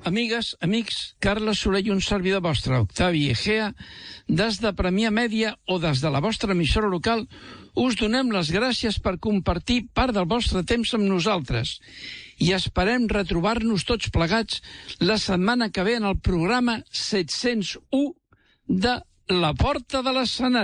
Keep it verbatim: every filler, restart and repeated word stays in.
Amigues, amics, Carles Soler i un servidor vostre, Octavi Egea, des de Premià Mèdia o des de la vostra emissora local, us donem les gràcies per compartir part del vostre temps amb nosaltres i esperem retrobar-nos tots plegats la setmana que ve en el programa set-cents u de La Porta de l'Escenari.